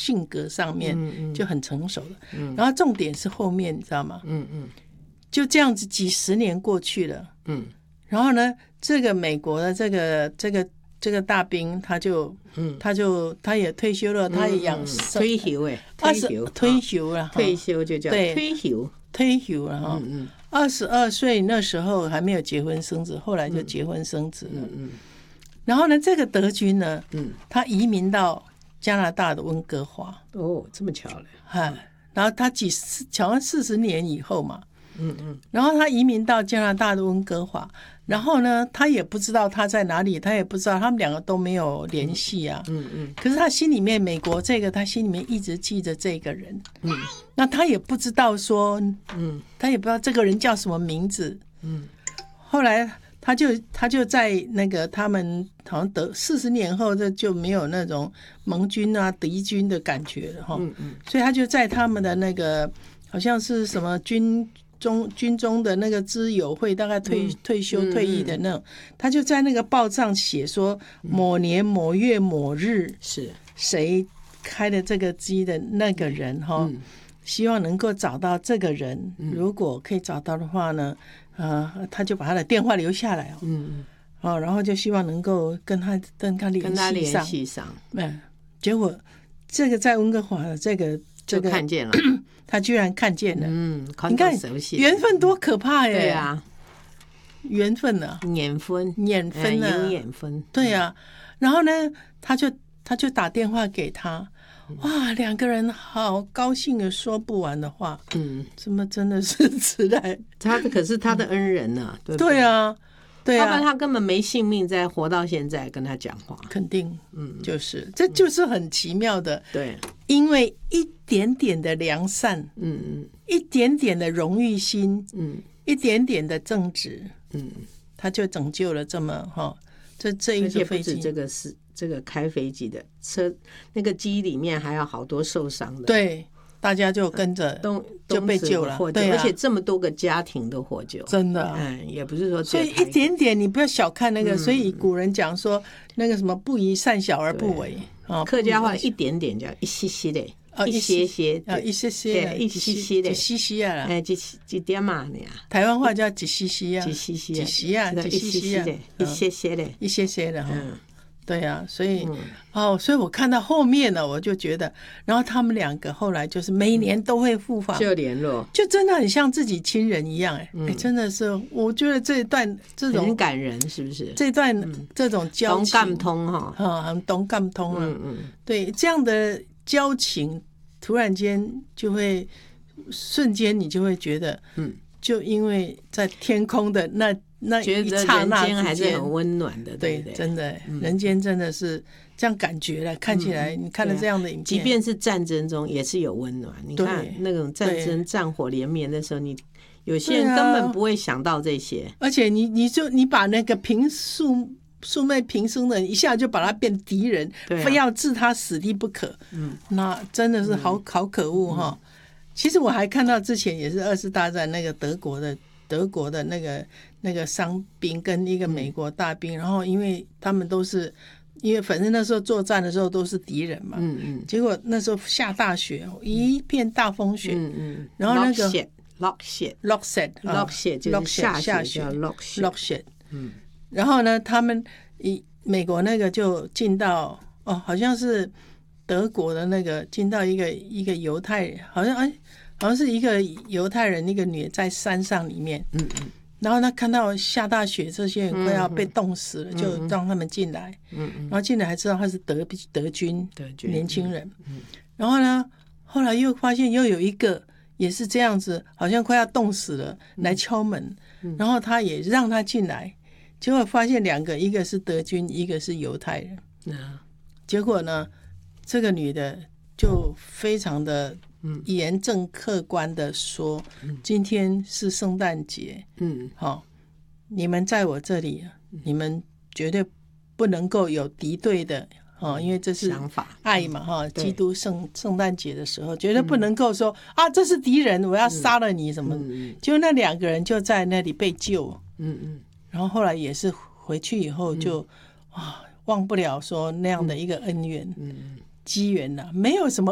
性格上面就很成熟的。然后重点是后面你知道吗？就这样子几十年过去了。然后呢，这个美国的这个大兵他也退休了，他也养退休退休就叫退休了哈。22岁那时候还没有结婚生子，后来就结婚生子了。然后呢，这个德军呢，他移民到加拿大的温哥华。 哦，这么巧了。 然后他好像40年以后嘛。然后他移民到加拿大的温哥华，然后呢，他也不知道他在哪里，他也不知道，他们两个都没有联系啊。可是他心里面美国这个，他心里面一直记着这个人。那他也不知道说，他也不知道这个人叫什么名字。后来他就在那个他们好像40年后，这就没有那种盟军啊敌军的感觉了哈。所以他就在他们的那个好像是什么军中的那个知友会，大概退休退役的那种，他就在那个报上写说某年某月某日是谁开的这个机的那个人哈。希望能够找到这个人，如果可以找到的话呢，他就把他的电话留下来然后就希望能够跟他联系上。结果这个在温哥华的这个就看见了， 他居然看见了。你看缘分多可怕耶！ 对啊， 缘分啊， 缘分啊， 有缘分。 对啊，然后呢，他就打电话给他。哇，两个人好高兴的说不完的话。怎么真的是直来？ 可是他的恩人啊， 对啊，对啊， 要不然他根本没性命再活到现在跟他讲话。 肯定，这就是很奇妙的。 对， 因为一点点的良善，一点点的荣誉心，一点点的正直，他就拯救了这么这一个飞机。 而且不止这个是这个开飞机的车，那个机里面还有好多受伤的。 对，大家就跟着就被救了。对而且这么多个家庭都获救， 真的。 也不是说， 所以一点点你不要小看那个。所以古人讲说那个什么不宜善小而不为。 客家话一点点叫一些些的。一些些一些些一些些的一些些啊， 几点嘛呢？ 台湾话叫几些些啊， 几些些几些啊，几些些啊， 一些些的， 一些些的哈。对啊，所以所以我看到后面呢，我就觉得，然后他们两个后来就是每年都会互访， 就联络， 就真的很像自己亲人一样。真的是，我觉得这一段这种很感人，是不是？ 这段这种交情， 懂感通哈， 很懂感通啊。对，这样的交情突然间就会瞬间你就会觉得就因为在天空的那一刹那之间还是很温暖的。对， 真的人间真的是这样感觉了。看起来你看了这样的影片， 即便是战争中也是有温暖。你看那种战争战火连绵的时候，你有些人根本不会想到这些。 而且你把那个素昧平生的人一下就把他变敌人，非要置他死地不可。那真的是好可恶哈。其实我还看到之前也是2次大战那个德国的那个伤兵跟一个美国大兵，然后因为他们都是因为反正那时候作战的时候都是敌人嘛。结果那时候下大雪，一片大风雪。然后那个落雪就是下雪叫落雪。 然后呢，他们美国那个就进到好像是德国的那个进到一个犹太人，好像是一个犹太人，一个女的在山上里面。然后他看到下大雪，这些人快要被冻死了，就让他们进来。然后进来还知道他是德军年轻人。然后呢，后来又发现又有一个也是这样子，好像快要冻死了，来敲门。然后他也让他进来。结果发现两个，一个是德军，一个是犹太人。结果呢，这个女的就非常的严正客观的说，今天是圣诞节，你们在我这里，你们绝对不能够有敌对的，因为这是爱嘛，基督圣诞节的时候绝对不能够说这是敌人，我要杀了你什么。就那两个人就在那里被救。然后后来也是回去以后就忘不了说那样的一个恩怨机缘没有什么